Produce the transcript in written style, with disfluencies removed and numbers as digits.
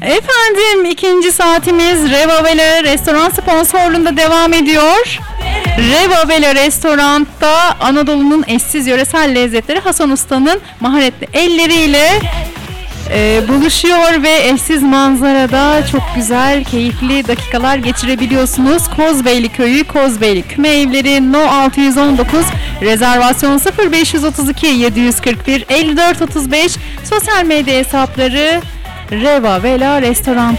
Efendim, ikinci saatimiz Reva Vela Restoran sponsorluğunda devam ediyor. Reva Vela Restorant'ta Anadolu'nun eşsiz yöresel lezzetleri Hasan Usta'nın maharetli elleriyle buluşuyor ve eşsiz manzarada çok güzel, keyifli dakikalar geçirebiliyorsunuz. Kozbeyli Köyü, Kozbeyli Küme Evleri, No 619, rezervasyon 0532 741 54 35, sosyal medya hesapları Reva Vela Restoran.